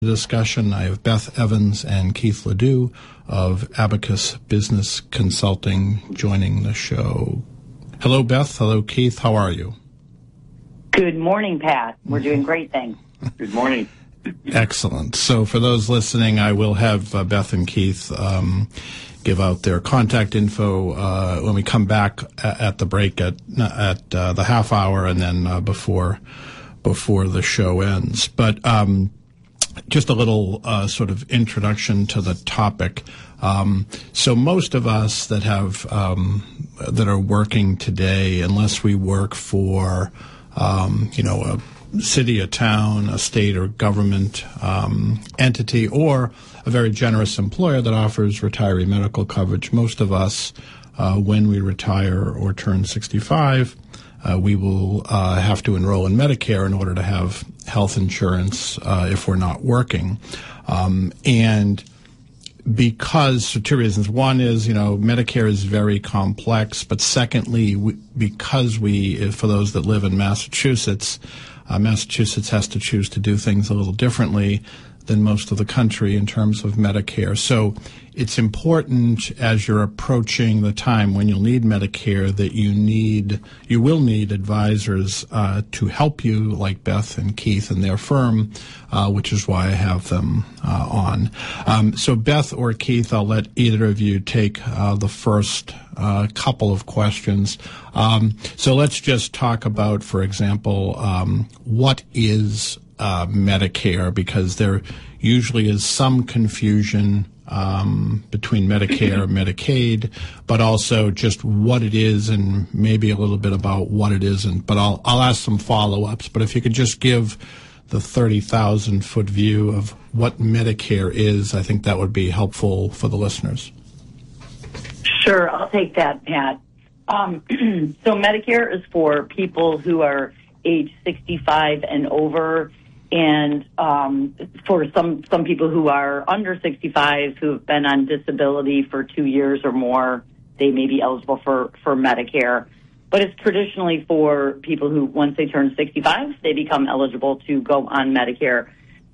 Discussion. I have Beth Evans and Keith Ledoux of Abacus Business Consulting joining the show. Hello, Beth. Hello, Keith. How are you? Good morning, Pat. We're doing great, thanks. Good morning. Excellent. So for those listening, I will have Beth and Keith give out their contact info when we come back at the break at the half hour and then before the show ends. But just a little sort of introduction to the topic. So most of us that have that are working today, unless we work for a city, a town, a state or government entity, or a very generous employer that offers retiree medical coverage, most of us, when we retire or turn 65, we will have to enroll in Medicare in order to have health insurance if we're not working. And because, for two reasons. One is, Medicare is very complex, but secondly, because for those that live in Massachusetts, Massachusetts has to choose to do things a little differently than most of the country in terms of Medicare. So it's important as you're approaching the time when you'll need Medicare that you will need advisors to help you, like Beth and Keith and their firm, which is why I have them on. So Beth or Keith, I'll let either of you take the first couple of questions. So let's just talk about, for example, what is Medicare, because there usually is some confusion between Medicare and Medicaid, but also just what it is and maybe a little bit about what it isn't. But I'll ask some follow-ups. But if you could just give the 30,000-foot view of what Medicare is, I think that would be helpful for the listeners. Sure, I'll take that, Pat. So Medicare is for people who are age 65 and over, and for some people who are under 65 who have been on disability for 2 years or more, they may be eligible for Medicare. But it's traditionally for people who, once they turn 65, they become eligible to go on Medicare.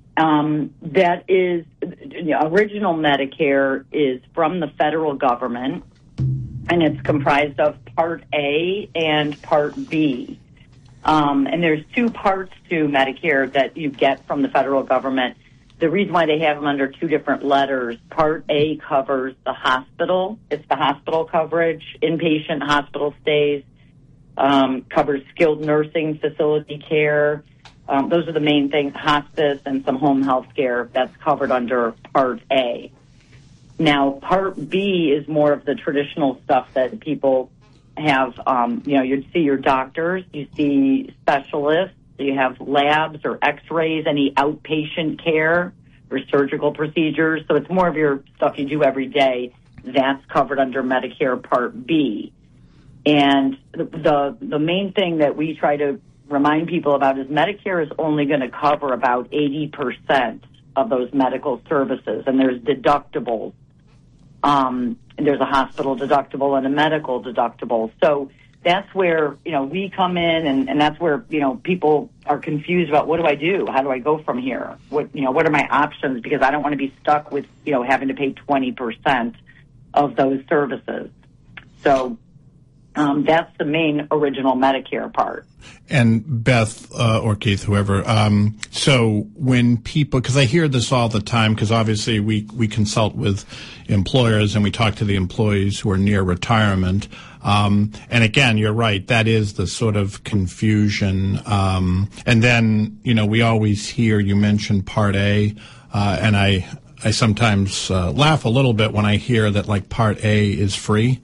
That is, original Medicare is from the federal government, and it's comprised of Part A and Part B. And there's two parts to Medicare that you get from the federal government. The reason why they have them under two different letters, Part A covers the hospital. It's the hospital coverage, inpatient hospital stays, covers skilled nursing facility care. Those are the main things, hospice and some home health care. That's covered under Part A. Now, Part B is more of the traditional stuff that people have, you see your doctors, you see specialists, you have labs or x-rays, any outpatient care or surgical procedures. So it's more of your stuff you do every day. That's covered under Medicare Part B. And the main thing that we try to remind people about is Medicare is only going to cover about 80% of those medical services, and there's deductibles. There's a hospital deductible and a medical deductible. So that's where, we come in and that's where, people are confused about what do I do? How do I go from here? What are my options? Because I don't want to be stuck with, having to pay 20% of those services. So that's the main original Medicare part. And Beth or Keith, whoever, so when people, because I hear this all the time, because obviously we consult with employers and we talk to the employees who are near retirement. And again, you're right, that is the sort of confusion. And then, we always hear you mention Part A, and I sometimes laugh a little bit when I hear that, like, Part A is free.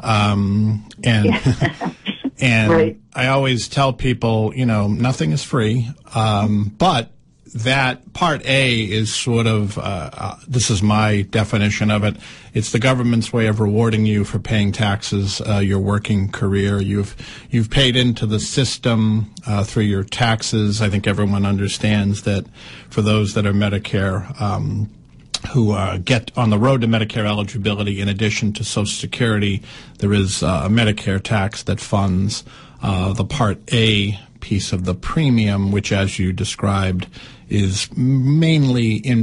And right. I always tell people, nothing is free, but that Part A is sort of, this is my definition of it, it's the government's way of rewarding you for paying taxes your working career. You've paid into the system through your taxes. I think everyone understands that for those that are Medicare, who get on the road to Medicare eligibility, in addition to Social Security, there is a Medicare tax that funds the Part A piece of the premium, which, as you described, is mainly in